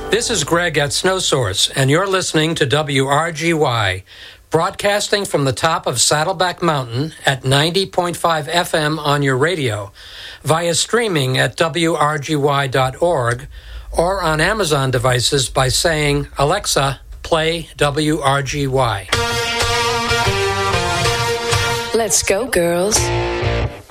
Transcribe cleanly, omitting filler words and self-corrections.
This is Greg at Snow Source, and you're listening to WRGY, broadcasting from the top of Saddleback Mountain at 90.5 FM on your radio, via streaming at WRGY.org, or on Amazon devices by saying, Alexa, play WRGY. Let's go, girls.